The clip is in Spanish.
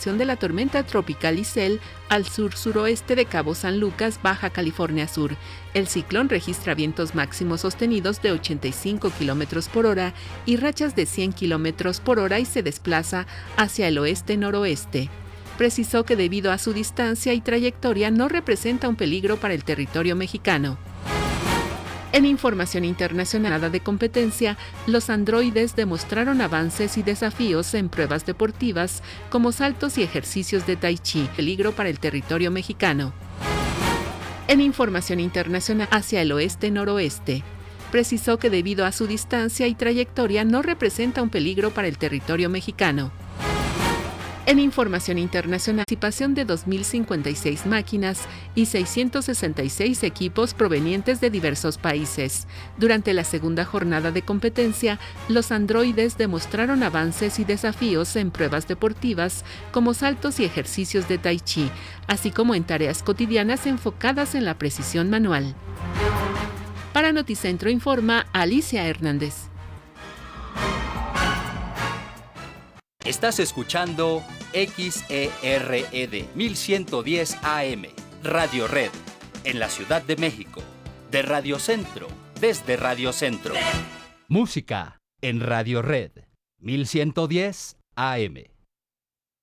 activación de la tormenta tropical Isel al sur-suroeste de Cabo San Lucas, Baja California Sur. El ciclón registra vientos máximos sostenidos de 85 km por hora y rachas de 100 km por hora y se desplaza hacia el oeste-noroeste. Precisó que debido a su distancia y trayectoria no representa un peligro para el territorio mexicano. En información internacional de competencia, los androides demostraron avances y desafíos en pruebas deportivas como saltos y ejercicios de tai chi, peligro para el territorio mexicano. En información internacional hacia el oeste-noroeste, precisó que debido a su distancia y trayectoria no representa un peligro para el territorio mexicano. En información internacional, participación de 2.056 máquinas y 666 equipos provenientes de diversos países. Durante la segunda jornada de competencia, los androides demostraron avances y desafíos en pruebas deportivas como saltos y ejercicios de tai chi, así como en tareas cotidianas enfocadas en la precisión manual. Para Noticentro informa Alicia Hernández. Estás escuchando XERED 1110 AM, Radio Red, en la Ciudad de México, de Radio Centro, desde Radio Centro. Música en Radio Red 1110 AM.